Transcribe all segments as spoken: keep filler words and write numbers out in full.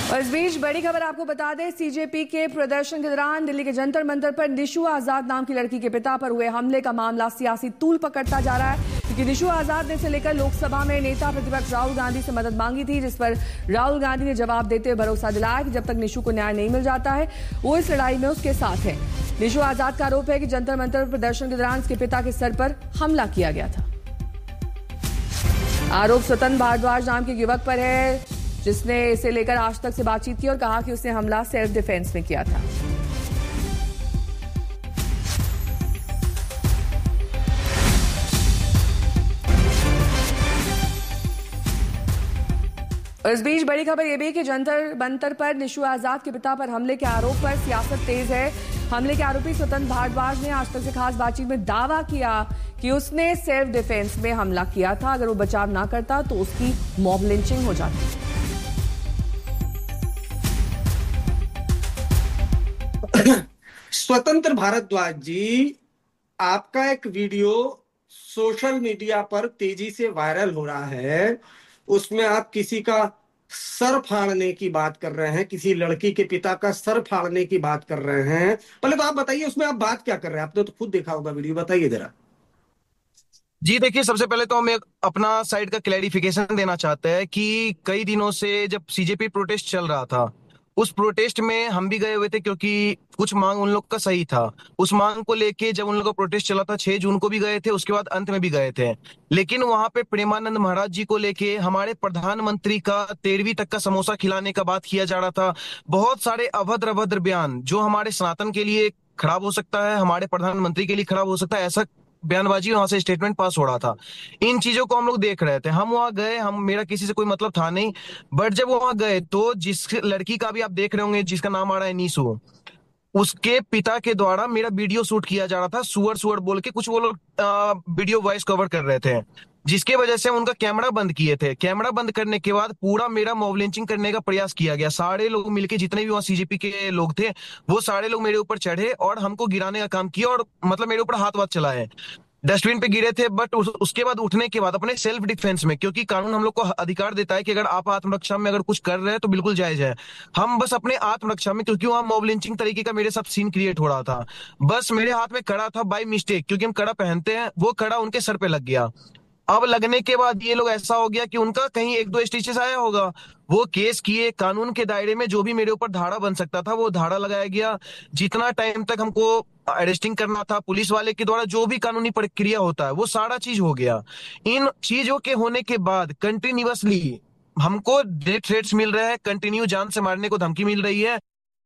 और इस बीच बड़ी खबर आपको बता दें, सीजेपी के प्रदर्शन के दौरान दिल्ली के जंतर मंतर पर निशु आजाद नाम की लड़की के पिता पर हुए हमले का मामला सियासी तूल पकड़ता जा रहा है, क्योंकि निशु आजाद ने इसे लेकर लोकसभा में नेता प्रतिपक्ष राहुल गांधी से मदद मांगी थी, जिस पर राहुल गांधी ने जवाब देते हुए भरोसा दिलाया कि जब तक निशु को न्याय नहीं मिल जाता है वो इस लड़ाई में उसके साथ है। निशु आजाद का आरोप है कि जंतर मंतर प्रदर्शन के दौरान उसके पिता के सर पर हमला किया गया था। आरोप स्वतंत्र भारद्वाज नाम के युवक पर है, जिसने इसे लेकर आज तक से बातचीत की और कहा कि उसने हमला सेल्फ डिफेंस में किया था। और इस बीच बड़ी खबर यह भी कि जंतर मंतर पर निशु आजाद के पिता पर हमले के आरोप पर सियासत तेज है। हमले के आरोपी स्वतंत्र भारद्वाज ने आज तक से खास बातचीत में दावा किया कि उसने सेल्फ डिफेंस में हमला किया था, अगर वो बचाव ना करता तो उसकी मॉब लिंचिंग हो जाती। स्वतंत्र भारद्वाज जी, आपका एक वीडियो सोशल मीडिया पर तेजी से वायरल हो रहा है। उसमें आप किसी का सर फाड़ने की बात कर रहे हैं, किसी लड़की के पिता का सर फाड़ने की बात कर रहे हैं। पहले तो आप बताइए उसमें आप बात क्या कर रहे हैं, आपने तो खुद देखा होगा वीडियो, बताइए जरा। जी देखिए, सबसे पहले तो हम एक अपना साइड का क्लैरिफिकेशन देना चाहते हैं कि कई दिनों से जब सीजेपी प्रोटेस्ट चल रहा था, उस प्रोटेस्ट में हम भी गए हुए थे क्योंकि कुछ मांग उन लोग का सही था। उस मांग को लेके जब उन लोग का प्रोटेस्ट चला था, छह जून को भी गए थे, उसके बाद अंत में भी गए थे। लेकिन वहां पे प्रेमानंद महाराज जी को लेके हमारे प्रधानमंत्री का तेरहवीं तक का समोसा खिलाने का बात किया जा रहा था। बहुत सारे अभद्र अभद्र बयान जो हमारे सनातन के लिए खराब हो सकता है, हमारे प्रधानमंत्री के लिए खराब हो सकता है, ऐसा बयानबाजी वहां से स्टेटमेंट पास हो रहा था। इन चीजों को हम लोग देख रहे थे। हम वहां गए, हम मेरा किसी से कोई मतलब था नहीं, बट जब वहां गए तो जिस लड़की का भी आप देख रहे होंगे जिसका नाम आ रहा है नीसू, उसके पिता के द्वारा मेरा वीडियो शूट किया जा रहा था। सुअर सुअर बोल के कुछ वो लोग वीडियो वॉइस कवर कर रहे थे, जिसके वजह से उनका कैमरा बंद किए थे। कैमरा बंद करने के बाद पूरा मेरा मॉब लिंचिंग करने का प्रयास किया गया। सारे लोग मिलके, जितने भी वहां सीजेपी के लोग थे, वो सारे लोग मेरे ऊपर चढ़े और हमको गिराने का काम किया और मतलब मेरे ऊपर हाथ वाथ चलाए। डस्टबिन पे गिरे थे, बट उस, उसके बाद उठने के बाद अपने सेल्फ डिफेंस में, क्योंकि कानून हम लोग को अधिकार देता है कि अगर आप आत्मरक्षा में अगर कुछ कर रहे हैं तो बिल्कुल जायज है। हम बस अपने आत्मरक्षा में, क्योंकि वहां मॉब लिंचिंग तरीके का मेरे साथ सीन क्रिएट हो रहा था, बस मेरे हाथ में कड़ा था बाय मिस्टेक, क्योंकि हम कड़ा पहनते हैं, वो कड़ा उनके सर पे लग गया। अब लगने के बाद ये लोग, ऐसा हो गया कि उनका कहीं एक दो स्टिचेस आया होगा, वो केस किए। कानून के दायरे में जो भी मेरे ऊपर धारा बन सकता था वो धारा लगाया गया। जितना टाइम तक हमको अरेस्टिंग करना था पुलिस वाले के द्वारा, जो भी कानूनी प्रक्रिया होता है वो सारा चीज हो गया। इन चीजों के होने के बाद कंटिन्यूअसली हमको डेथ थ्रेट्स मिल रहे हैं, कंटिन्यू जान से मारने को धमकी मिल रही है।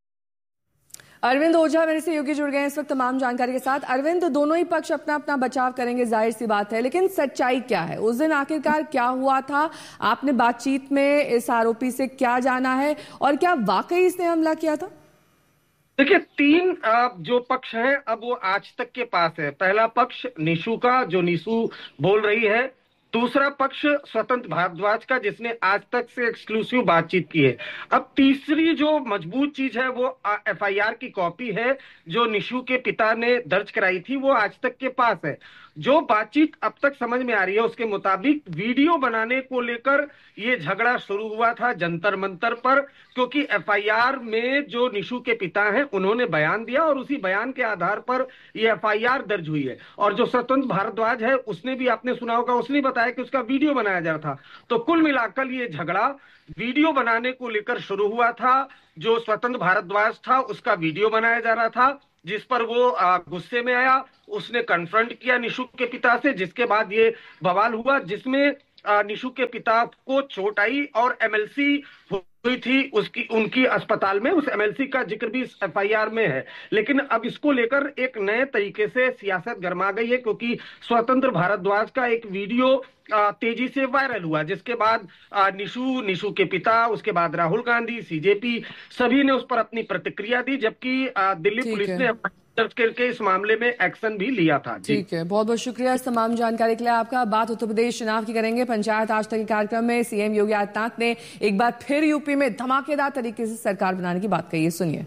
अरविंद ओझा मेरे से योगी जुड़ गए हैं इस वक्त तमाम जानकारी के साथ। अरविंद, दोनों ही पक्ष अपना अपना बचाव करेंगे, जाहिर सी बात है, लेकिन सच्चाई क्या है? उस दिन आखिरकार क्या हुआ था? आपने बातचीत में इस आरोपी से क्या जाना है और क्या वाकई इसने हमला किया था? देखिए, तीन जो पक्ष हैं अब वो आज तक के पास है। पहला पक्ष निशु का, जो निशु बोल रही है। दूसरा पक्ष स्वतंत्र भारद्वाज का, जिसने आज तक से एक्सक्लूसिव बातचीत की है। अब तीसरी जो मजबूत चीज है वो एफआईआर की कॉपी है जो निशु के पिता ने दर्ज कराई थी, वो आज तक के पास है। जो बातचीत अब तक समझ में आ रही है उसके मुताबिक वीडियो बनाने को लेकर ये झगड़ा शुरू हुआ था जंतर मंतर पर, क्योंकि एफआईआर में जो निशु के पिता हैं उन्होंने बयान दिया और उसी बयान के आधार पर ये एफआईआर दर्ज हुई है। और जो स्वतंत्र भारद्वाज है उसने भी, आपने सुना होगा, उसने बताया कि उसका वीडियो बनाया जा रहा था। तो कुल मिलाकर ये झगड़ा वीडियो बनाने को लेकर शुरू हुआ था। जो स्वतंत्र भारद्वाज था उसका वीडियो बनाया जा रहा था, जिस पर वो गुस्से में आया, उसने कन्फ्रंट किया निशु के पिता से, जिसके बाद ये बवाल हुआ, जिसमें निशु के पिता को चोट आई और एमएलसी हुई थी उसकी उनकी अस्पताल में। उस एमएलसी का जिक्र भी इस एफआईआर में है। लेकिन अब इसको लेकर एक नए तरीके से सियासत गरमा गई है, क्योंकि स्वतंत्र भारद्वाज का एक वीडियो तेजी से वायरल हुआ, जिसके बाद निशु, निशु के पिता, उसके बाद राहुल गांधी, सीजेपी, सभी ने उस पर अपनी प्रतिक्रिया दी, जबकि दिल्ली पुलिस ने दर्ज करके इस मामले में एक्शन भी लिया था। ठीक है, बहुत बहुत शुक्रिया इस तमाम जानकारी के लिए आपका। बात उत्तर प्रदेश चुनाव की करेंगे। पंचायत आज तक के कार्यक्रम में सीएम योगी आदित्यनाथ ने एक बार फिर यूपी में धमाकेदार तरीके से सरकार बनाने की बात कही है, सुनिए।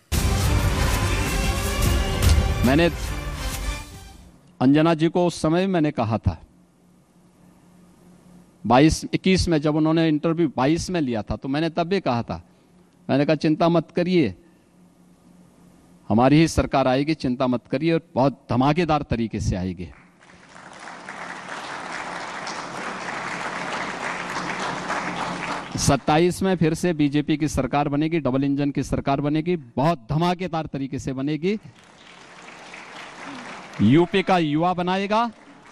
मैंने अंजना जी को उस समय मैंने कहा था, बाईस इक्कीस में जब उन्होंने इंटरव्यू बाईस में लिया था, तो मैंने तब भी कहा था मैंने कहा चिंता मत करिए, हमारी ही सरकार आएगी, चिंता मत करिए, और बहुत धमाकेदार तरीके से आएगी। सत्ताईस में फिर से बीजेपी की सरकार बनेगी, डबल इंजन की सरकार बनेगी, बहुत धमाकेदार तरीके से बनेगी। यूपी का युवा बनाएगा,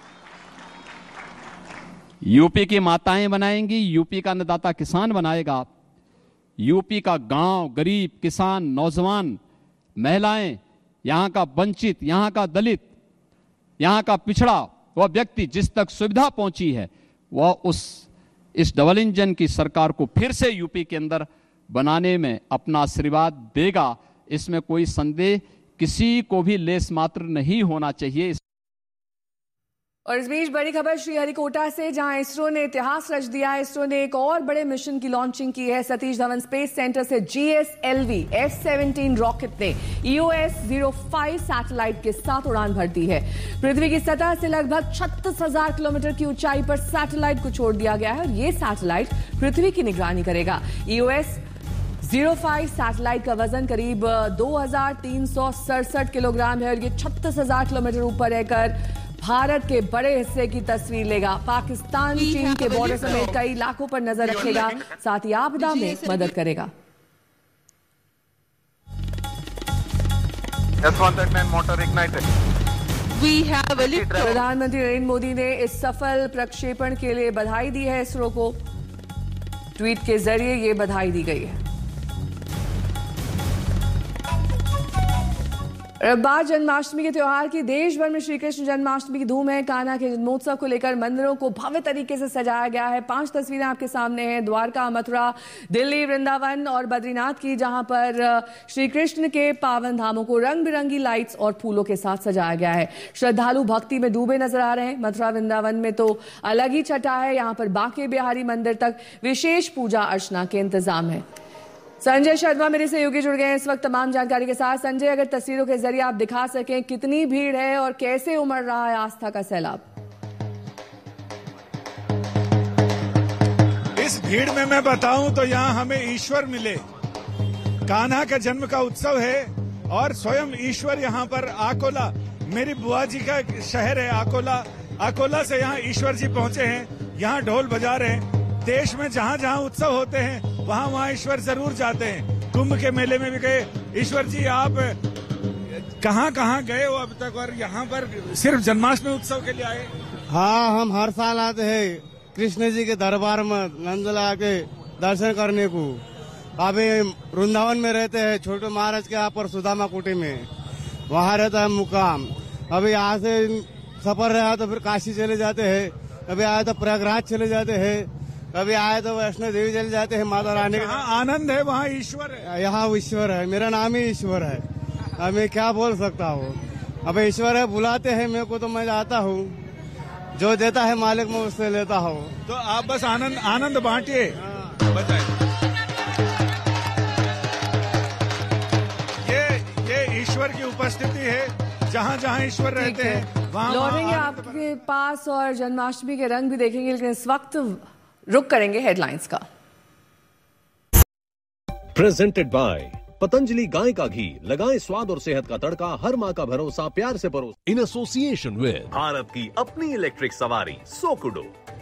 यूपी की माताएं बनाएंगी, यूपी का अन्नदाता किसान बनाएगा, यूपी का गांव, गरीब, किसान, नौजवान, महिलाएं, यहां का वंचित, यहां का दलित, यहां का पिछड़ा वह व्यक्ति जिस तक सुविधा पहुंची है, वह उस इस डबल इंजन की सरकार को फिर से यूपी के अंदर बनाने में अपना आशीर्वाद देगा। इसमें कोई संदेह किसी को भी लेस मात्र नहीं होना चाहिए। और इस बीच बड़ी खबर श्रीहरिकोटा से, जहां इसरो ने इतिहास रच दिया है। इसरो ने एक और बड़े मिशन की लॉन्चिंग की है। सतीश धवन स्पेस सेंटर से G S L V F seventeen rocket ने ई O S zero five satellite के साथ उड़ान भर दी है। पृथ्वी की सतह से लगभग छत्तीस हजार किलोमीटर की ऊंचाई पर सैटेलाइट को छोड़ दिया गया है और ये सैटेलाइट पृथ्वी की निगरानी करेगा। ई O S zero five satellite का वजन करीब दो हजार तीन सौ सड़सठ किलोग्राम है और ये छत्तीस हजार किलोमीटर ऊपर रहकर भारत के बड़े हिस्से की तस्वीर लेगा। पाकिस्तान, चीन के बॉर्डर समेत कई इलाकों पर नजर रखेगा, साथ ही आपदा में मदद करेगा। प्रधानमंत्री नरेंद्र मोदी ने इस सफल प्रक्षेपण के लिए बधाई दी है। इसरो को ट्वीट के जरिए ये बधाई दी गई है। बार जन्माष्टमी के त्योहार की देश भर में श्री कृष्ण जन्माष्टमी की धूम है। कान्हा के जन्मोत्सव को लेकर मंदिरों को भव्य तरीके से सजाया गया है। पांच तस्वीरें आपके सामने हैं, द्वारका, मथुरा, दिल्ली, वृंदावन और बद्रीनाथ की, जहां पर श्री कृष्ण के पावन धामों को रंग बिरंगी लाइट्स और फूलों के साथ सजाया गया है। श्रद्धालु भक्ति में डूबे नजर आ रहे हैं। मथुरा, वृंदावन में तो अलग ही छटा है। यहाँ पर बांके बिहारी मंदिर तक विशेष पूजा अर्चना के इंतजाम है। संजय शर्मा मेरे सहयोगी जुड़ गए हैं इस वक्त तमाम जानकारी के साथ। संजय, अगर तस्वीरों के जरिए आप दिखा सकें कितनी भीड़ है और कैसे उमड़ रहा है आस्था का सैलाब? इस भीड़ में मैं बताऊं तो यहाँ हमें ईश्वर मिले। कान्हा का जन्म का उत्सव है और स्वयं ईश्वर यहाँ पर अकोला, मेरी बुआ जी का शहर है अकोला, अकोला से यहाँ ईश्वर जी पहुँचे हैं। यहाँ ढोल बजा रहे हैं। देश में जहाँ जहाँ उत्सव होते हैं वहाँ वहाँ ईश्वर जरूर जाते हैं। कुंभ के मेले में भी गए। ईश्वर जी आप कहाँ कहाँ गए हो अब तक और यहाँ पर सिर्फ जन्माष्टमी उत्सव के लिए आए? हाँ, हम हर साल आते हैं कृष्ण जी के दरबार में नंदला के दर्शन करने को। अभी वृंदावन में रहते हैं, छोटे महाराज के यहाँ पर सुदामा कुटी में, वहाँ रहता है मुकाम। अभी यहाँ से सफर रहा तो फिर काशी चले जाते हैं, कभी आए तो प्रयागराज चले जाते हैं, कभी आए तो वैष्णो देवी चले जाते हैं माता रानी का। आनंद है, वहाँ ईश्वर है। यहाँ ईश्वर है, मेरा नाम ही ईश्वर है। अब मैं क्या बोल सकता हूँ। अब ईश्वर है, बुलाते हैं मेरे को तो मैं जाता हूँ, जो देता है मालिक मैं उससे लेता हूँ। तो आप बस आनंद आनंद बांटिए। बताइए, ये ये ईश्वर की उपस्थिति है। जहाँ जहाँ ईश्वर रहते हैं वहाँ लौटेंगे आपके पास और जन्माष्टमी के रंग भी देखेंगे, लेकिन इस वक्त रुक करेंगे हेडलाइंस का। प्रेजेंटेड बाय पतंजलि गाय का घी, लगाएं स्वाद और सेहत का तड़का, हर माँ का भरोसा प्यार से परोस। इन एसोसिएशन विद भारत की अपनी इलेक्ट्रिक सवारी सोकुडो।